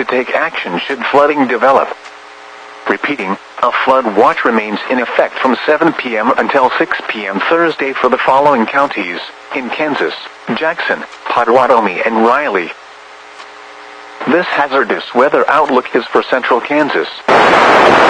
to take action should flooding develop. Repeating, a flood watch remains in effect from 7 p.m. until 6 p.m. Thursday for the following counties: in Kansas, Jackson, Potawatomi, and Riley. This hazardous weather outlook is for central Kansas.